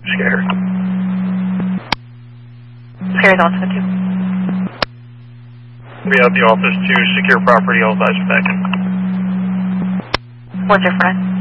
Scared. Scared on 2. We have the office to secure property, all guys are back in. What's your friend?